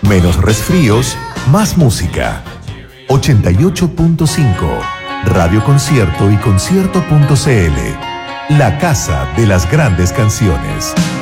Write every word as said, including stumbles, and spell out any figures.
Menos resfríos, más música. ochenta y ocho punto cinco. Radio Concierto y concierto punto c l. La casa de las grandes canciones.